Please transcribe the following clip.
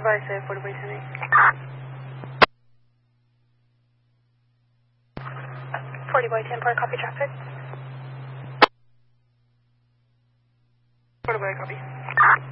Advise 40 by 10. 40 by 10, Park, copy traffic. 40 by copy.